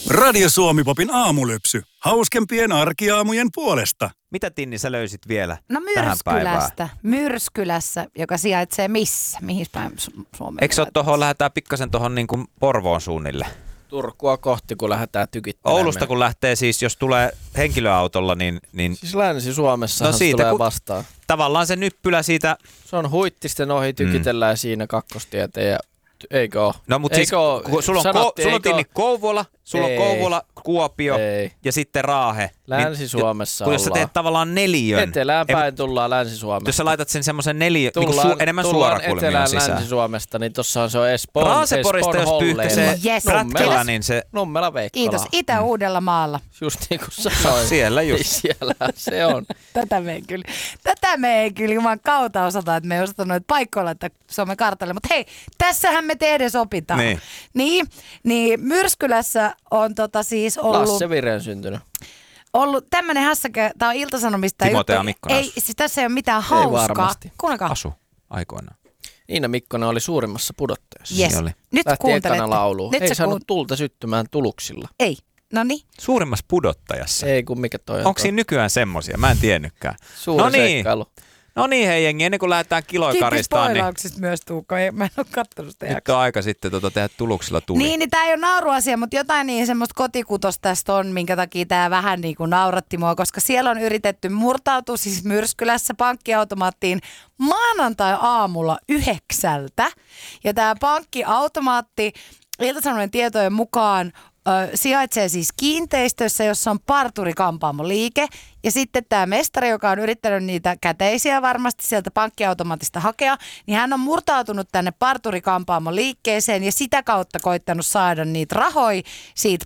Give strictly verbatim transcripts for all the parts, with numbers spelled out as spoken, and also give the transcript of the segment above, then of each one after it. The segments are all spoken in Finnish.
Radio Suomi Popin aamulypsy. Hauskempien arkiaamujen puolesta. Mitä Tinni sä löysit vielä No tähän päivään? Myrskylästä. Myrskylässä, joka sijaitsee missä? Mihin päin Su- Suomeen? Eikö se ole tuohon, lähdetään pikkasen tuohon niin kuin Porvoon suunnille? Turkua kohti, kun lähdetään tykittelemään. Oulusta kun lähtee siis, jos tulee henkilöautolla, niin... niin Siis Länsi-Suomessa no se siitä, tulee kun vastaan. Tavallaan se nyppylä siitä... Se on Huittisten ohi, tykitellään mm. siinä kakkostietä ja... Eikö oo? No mutta siis, kun sulla on, Sanottiin, ko, sulla on Tinni Kouvola, sulla ei. on Kouvola, Kuopio ei. ja sitten Raahe. Länsi-Suomessa niin, kun jos sä teet tavallaan neliön. Etelään päin tullaan Länsi-Suomesta. Jos sä laitat sen semmoisen neliön, tullaan, niin su, enemmän suorakulmia sisään. Länsi-Suomesta, niin tossa on se on Espoon, Raaseporista, jos pyyhkäsee Yes. prätkällä, niin se... Nummela Veikkola. Kiitos. Itä-Uudellamaalla. Just niin kuin sanoin. Siellä just. Siellä se on. Tätä me ei kyllä, tätä me ei kyllä juman kautta osata, että me ei osata noita paikkoja laittaa Suomen kartalle. Mutta hei, tässähän me tehdään sopitaan. Niin. Niin, niin Myrskylässä on tota siis ollut... Lasse Viren syntynyt. Ollut tämmöinen hässäkä, tää on Ilta-Sanomista. Timotea Mikkonen Ei, asu. siis tässä ei ole mitään hauskaa. varmasti. Kuunnelkaa. Asu aikoinaan. Iina Mikkonen oli suurimmassa pudottajassa. Yes. oli. Nyt Lähti kuuntelette. ekana lauluun. Nyt Ei sä saanut kuun- tulta syttymään tuluksilla. Ei. No niin. Suurimmassa pudottajassa. Ei kun mikä toi on. Onko siinä nykyään semmosia? Mä en tiennytkään. Suuri no niin. seikkailu. No niin hei jengi, ennen kuin lähdetään kiloja Kiitos karistaan, niin spoilauksista myös Tuukka. Ei- Mä en ole kattonut sitä nyt jaksoa. on aika sitten tota, tehdä tuluksilla tuli. Niin, niin tämä ei ole nauruasia, mutta jotain niin semmoista kotikutosta tästä on, minkä takia tämä vähän niin kuin nauratti mua, koska siellä on yritetty murtautua siis Myrskylässä pankkiautomaattiin maanantai-aamulla yhdeksältä. Ja tämä pankkiautomaatti Ilta-Sanomien tietojen mukaan ö, sijaitsee siis kiinteistössä, jossa on parturi-kampaamoliike. Ja sitten tämä mestari, joka on yrittänyt niitä käteisiä varmasti sieltä pankkiautomaatista hakea, niin hän on murtautunut tänne parturi-kampaamoliikkeeseen ja sitä kautta koittanut saada niitä rahoja siitä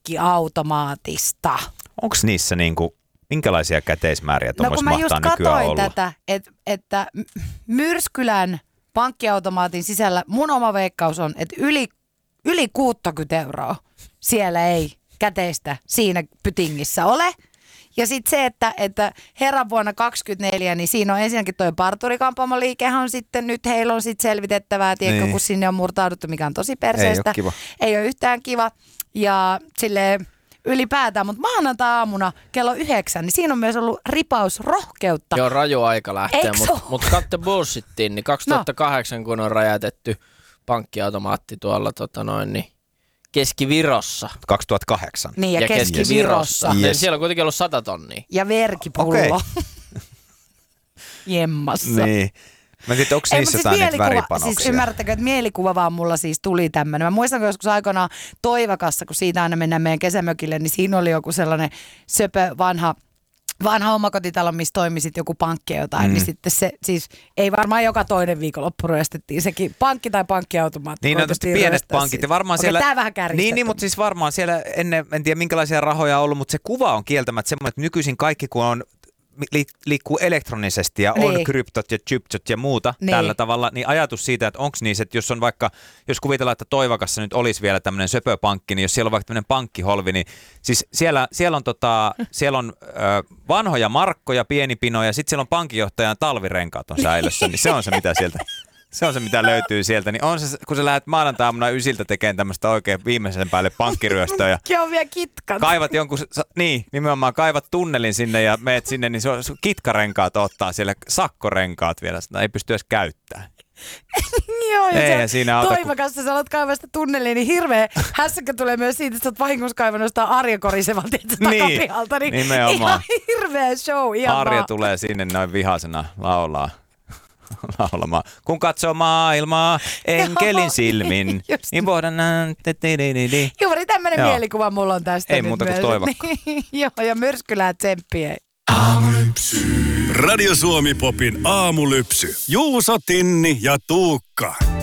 pankkiautomaatista. Onko niissä niinku, minkälaisia käteismääriä No tuommoissa kun mä just mahtaa nykyään katsoin olla? tätä, että, että Myrskylän pankkiautomaatin sisällä mun oma veikkaus on, että yli, yli kuusikymmentä euroa siellä ei käteistä siinä pytingissä ole. Ja sitten se, että, että herran vuonna kaksikymmentäneljä, niin siinä on ensinnäkin toi parturikampaamoliikehän on sitten, nyt heillä on sitten selvitettävää, tiedätkö, Niin. kun sinne on murtauduttu, mikä on tosi perseestä. Ei ole kiva. Ei ole yhtään kiva. Ja silleen ylipäätään, mutta maanantai-aamuna kello yhdeksän, niin siinä on myös ollut ripaus rohkeutta. Joo, raju aika lähteä, Eiks mutta oo? mut katte bullshittiin, niin kaksituhattakahdeksan no. kun on räjätetty pankkiautomaatti tuolla tota noin, niin Keski-Virossa. kaksituhattakahdeksan. Niin, ja, ja Keski-Virossa. Yes. Yes. Siellä on kuitenkin ollut sata tonnia. Ja verkipullo. Jemmassa. Niin. Mä en tiedä, onko Ei, niissä mutta jotain siis, niitä mielikuva, väripanoksia? siis ymmärrättekö, että mielikuva vaan mulla siis tuli tämmöinen. Mä muistan, kun joskus aikoinaan Toivakassa, kun siitä aina mennään meidän kesämökille, niin siinä oli joku sellainen söpö vanha, vanha omakotitalo, missä toimi sitten joku pankki ja jotain. Mm. Niin sitten se, siis ei varmaan joka toinen viikonloppu ryöstettiin sekin pankki tai pankkiautomaatti. Niin, no tietysti pienet pankit. Ja varmaan Okei, siellä, tää vähän kärjistetty. niin, niin, mutta siis varmaan siellä ennen, en tiedä minkälaisia rahoja on ollut, mutta se kuva on kieltämättä semmoinen, että nykyisin kaikki kun on li, liikkuu elektronisesti ja niin. on kryptot ja chiptot ja muuta niin. tällä tavalla, niin ajatus siitä, että onko niissä, että jos on vaikka, jos kuvitellaan, että Toivakassa nyt olisi vielä tämmöinen söpöpankki, niin jos siellä on vaikka tämmöinen pankkiholvi, niin siis siellä, siellä on, tota, siellä on ö, vanhoja markkoja, pienipinoja, sitten siellä on pankinjohtajan talvirenkaat on säilössä, niin se on se, mitä sieltä... Se on se, mitä löytyy sieltä. Niin on se, kun sä lähdet maanantaina ysiltä tekemään tämmöistä oikein viimeisen päälle pankkiryöstöä ja Pankki on vielä kitkat. kaivat jonkun, niin nimenomaan kaivat tunnelin sinne ja meet sinne, niin se on kitkarenkaat ottaa siellä, sakkorenkaat vielä, sitä ei pysty edes käyttämään. Joo, ja Eihän se siinä auta, kun- Toivakassa sä alat kaivaa sitä tunnelia, niin hirveä hässäkkä tulee myös siitä, että sä oot vahingossa kaivannut sitä Arja Korisevalta Niin, takapihalta. Niin nimenomaan. ihan hirveä show. Ihan Arja vaan. tulee sinne noin vihasena laulaa. laulamaan. Kun katsoo maailmaa enkelin silmin, just niin voidaan näin. Juuri tämmönen Joo. mielikuva mulla on tästä Ei nyt muuta kuin myös. Toivakka. Niin, joo, ja Myrskylää tsemppiä. Radio Suomi Popin aamulypsy. Juuso, Tinni ja Tuukka.